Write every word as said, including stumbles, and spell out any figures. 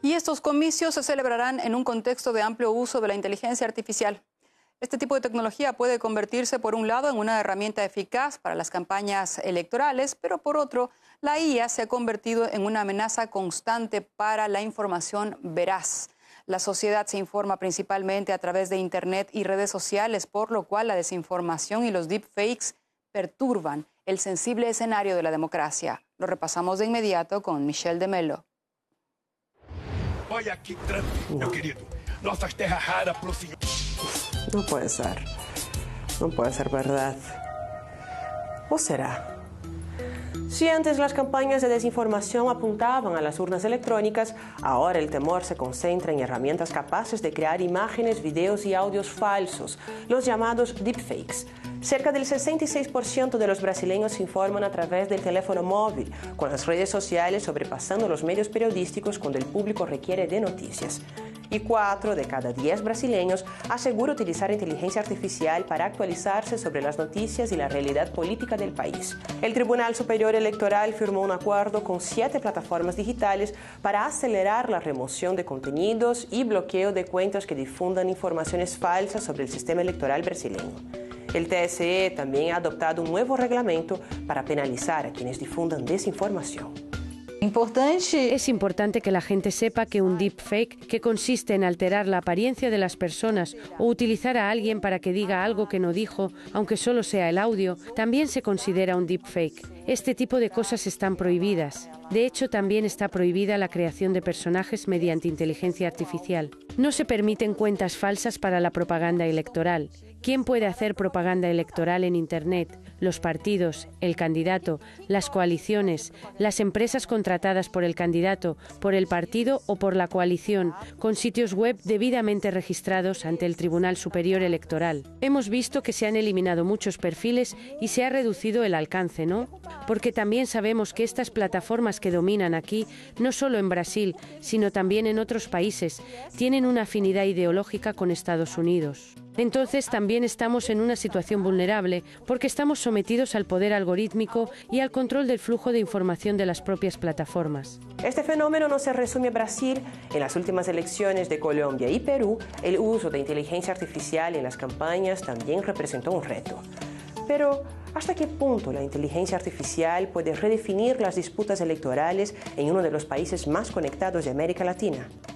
Y estos comicios se celebrarán en un contexto de amplio uso de la inteligencia artificial. Este tipo de tecnología puede convertirse, por un lado, en una herramienta eficaz para las campañas electorales, pero por otro, la I A se ha convertido en una amenaza constante para la información veraz. La sociedad se informa principalmente a través de Internet y redes sociales, por lo cual la desinformación y los deepfakes perturban el sensible escenario de la democracia. Lo repasamos de inmediato con Michelle de Mello. Olha aqui, Trump, meu querido. Nossas terras raras pro senhor. No puede ser. No puede ser verdad. ¿O será? Si antes las campañas de desinformación apuntaban a las urnas electrónicas, ahora el temor se concentra en herramientas capaces de crear imágenes, videos y audios falsos, los llamados deepfakes. Cerca del sesenta y seis por ciento de los brasileños se informan a través del teléfono móvil, con las redes sociales sobrepasando los medios periodísticos cuando el público requiere de noticias. Y cuatro de cada diez brasileños asegura utilizar inteligencia artificial para actualizarse sobre las noticias y la realidad política del país. El Tribunal Superior Electoral firmó un acuerdo con siete plataformas digitales para acelerar la remoción de contenidos y bloqueo de cuentas que difundan informaciones falsas sobre el sistema electoral brasileño. El T S E también ha adoptado un nuevo reglamento para penalizar a quienes difundan desinformación. Importante. Es importante que la gente sepa que un deepfake, que consiste en alterar la apariencia de las personas o utilizar a alguien para que diga algo que no dijo, aunque solo sea el audio, también se considera un deepfake. Este tipo de cosas están prohibidas. De hecho, también está prohibida la creación de personajes mediante inteligencia artificial. No se permiten cuentas falsas para la propaganda electoral. ¿Quién puede hacer propaganda electoral en Internet? Los partidos, el candidato, las coaliciones, las empresas contratadas por el candidato, por el partido o por la coalición, con sitios web debidamente registrados ante el Tribunal Superior Electoral. Hemos visto que se han eliminado muchos perfiles y se ha reducido el alcance, ¿no? Porque también sabemos que estas plataformas que dominan aquí, no solo en Brasil, sino también en otros países, tienen una afinidad ideológica con Estados Unidos. Entonces también estamos en una situación vulnerable porque estamos sometidos al poder algorítmico y al control del flujo de información de las propias plataformas. Este fenómeno no se resume a Brasil. En las últimas elecciones de Colombia y Perú, el uso de inteligencia artificial en las campañas también representó un reto. Pero, ¿hasta qué punto la inteligencia artificial puede redefinir las disputas electorales en uno de los países más conectados de América Latina?